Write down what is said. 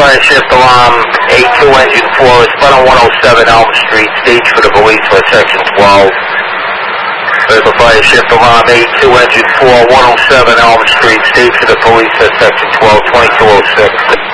fire shift alarm 82 engine 4 is spun on 107 Elm Street, stage for the police for section 12. Vehicle fire shift alarm 82 engine 4, 107 Elm Street, stage for the police for section 12, 2206.